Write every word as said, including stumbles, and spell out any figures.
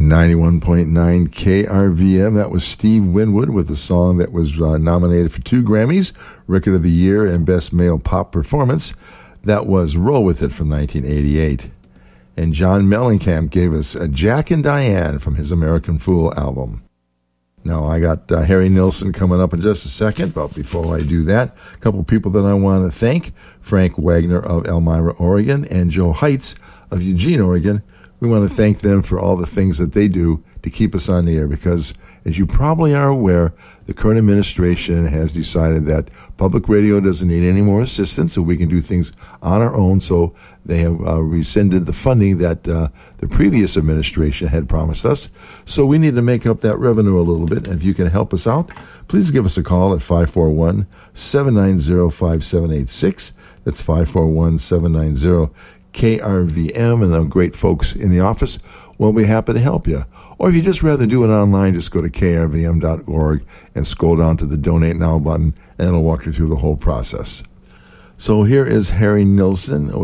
ninety-one point nine K R V M. That was Steve Winwood with a song that was uh, nominated for two Grammys, Record of the Year and Best Male Pop Performance. That was Roll With It from nineteen eighty-eight. And John Mellencamp gave us a Jack and Diane from his American Fool album. Now, I got uh, Harry Nilsson coming up in just a second, but before I do that, a couple of people that I want to thank. Frank Wagner of Elmira, Oregon, and Joe Heitz of Eugene, Oregon. We want to thank them for all the things that they do to keep us on the air because, as you probably are aware, the current administration has decided that public radio doesn't need any more assistance, so we can do things on our own. So they have uh, rescinded the funding that uh, the previous administration had promised us. So we need to make up that revenue a little bit. And if you can help us out, please give us a call at five four one, seven nine zero, five seven eight six. That's five four one, seven nine zero, K R V M, and the great folks in the office will be happy to help you. Or if you just rather do it online, just go to K R V M dot org and scroll down to the Donate Now button, and it'll walk you through the whole process. So here is Harry Nilsson